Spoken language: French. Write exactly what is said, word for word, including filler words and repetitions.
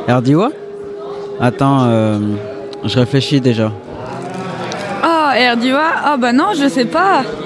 Erdiwa? Attends, euh, je réfléchis déjà. Oh, Erdiwa? Oh bah non, je sais pas.